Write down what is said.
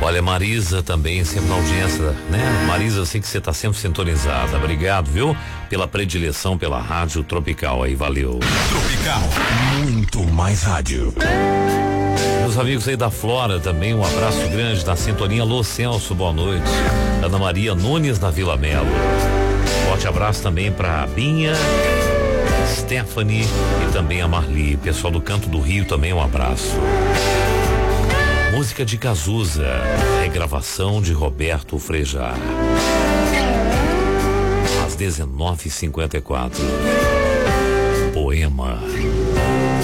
Olha, Marisa também sempre na audiência, né? Marisa, eu sei que você tá sempre sintonizada. Obrigado, viu? Pela predileção pela Rádio Tropical aí, valeu. Tropical, muito mais rádio. Meus amigos aí da Flora também, um abraço grande na sintonia. Alô, Celso, boa noite. Ana Maria Nunes na Vila Melo. Forte abraço também pra Binha, Stephanie e também a Marli. Pessoal do Canto do Rio também, um abraço. Música de Cazuza, regravação de Roberto Frejá. Às 19h54. Poema.